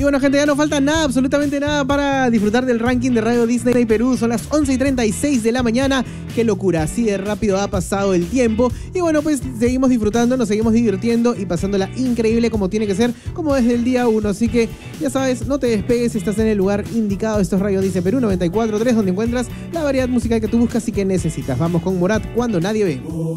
bueno, gente, ya no falta nada, absolutamente nada para disfrutar del ranking de Radio Disney Perú. Son las 11:36 de la mañana. Qué locura, así de rápido ha pasado el tiempo. Y bueno, pues seguimos disfrutando, nos seguimos divirtiendo y pasándola increíble como tiene que ser, como desde el día 1. Así que ya sabes, no te despegues, estás en el lugar indicado. Esto es Radio Disney Perú 94.3, donde encuentras la variedad musical que tú buscas y que necesitas. Vamos con Morat, Cuando Nadie Ve.